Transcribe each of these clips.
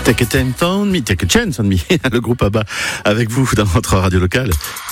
Take a chance on me, le groupe ABBA avec vous dans votre radio locale.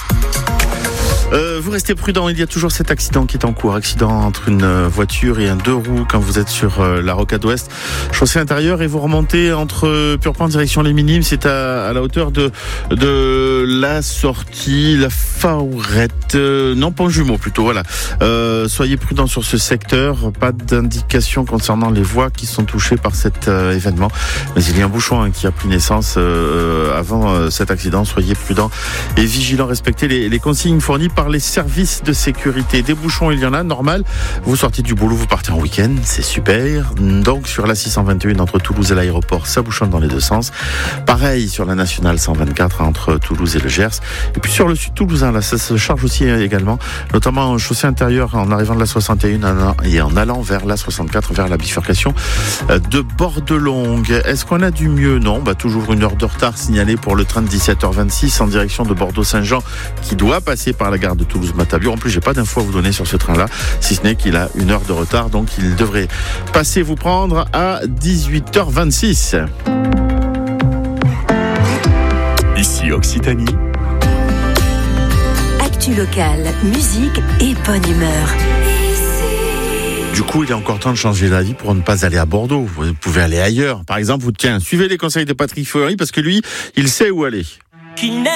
Vous restez prudent, il y a toujours cet accident qui est en cours. Accident entre une voiture et un deux roues quand vous êtes sur la rocade ouest, chaussée intérieure, et vous remontez entre Purpan direction les Minimes. C'est à la hauteur de la sortie, la Faurette, non, Pont-Jumeau plutôt, voilà. Soyez prudents sur ce secteur, pas d'indication concernant les voies qui sont touchées par cet événement. Mais il y a un bouchon qui a pris naissance avant cet accident. Soyez prudents et vigilants, respectez les consignes fournies par les services de sécurité. Des bouchons, il y en a, normal. Vous sortez du boulot, vous partez en week-end, c'est super. Donc sur la 621 entre Toulouse et l'aéroport, ça bouchonne dans les deux sens. Pareil sur la nationale 124 entre Toulouse et le Gers. Et puis sur le sud toulousain, là, ça se charge aussi également, notamment en chaussée intérieure en arrivant de la 61 et en allant vers la 64, vers la bifurcation de Bordelongue. Est-ce qu'on a du mieux? Non, toujours une heure de retard signalée pour le train de 17h26 en direction de Bordeaux-Saint-Jean qui doit passer par la gare de Toulouse-Matabiur. En plus, j'ai pas d'infos à vous donner sur ce train-là, si ce n'est qu'il a une heure de retard, donc il devrait passer vous prendre à 18h26. Ici Occitanie. Actu locale, musique et bonne humeur. Du coup, il est encore temps de changer d'avis pour ne pas aller à Bordeaux. Vous pouvez aller ailleurs. Par exemple, suivez les conseils de Patrick Fiori parce que lui, il sait où aller.